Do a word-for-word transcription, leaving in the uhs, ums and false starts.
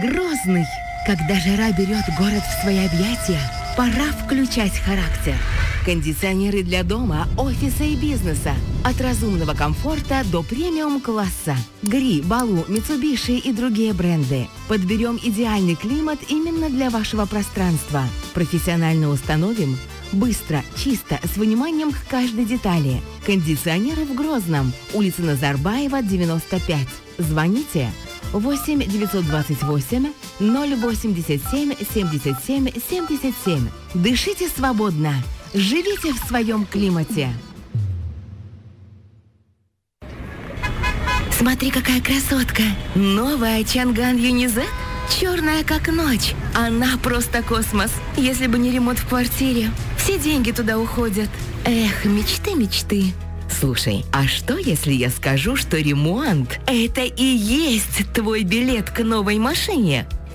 Грозный. Когда жара берет город в свои объятия, пора включать характер. Кондиционеры для дома, офиса и бизнеса. От разумного комфорта до премиум-класса. Гри, Балу, Митсубиши и другие бренды. Подберем идеальный климат именно для вашего пространства. Профессионально установим. Быстро, чисто, с вниманием к каждой детали. Кондиционеры в Грозном. Улица Назарбаева, девяносто пять. Звоните восемь девятьсот двадцать восемь ноль восемьдесят семь семьдесят семь семьдесят семь. Дышите свободно. Живите в своем климате. Смотри, какая красотка. Новая Чанган Юнизет. Черная, как ночь. Она просто космос. Если бы не ремонт в квартире, все деньги туда уходят. Эх, мечты, мечты. Слушай, а что, если я скажу, что ремонт – это и есть твой билет к новой машине?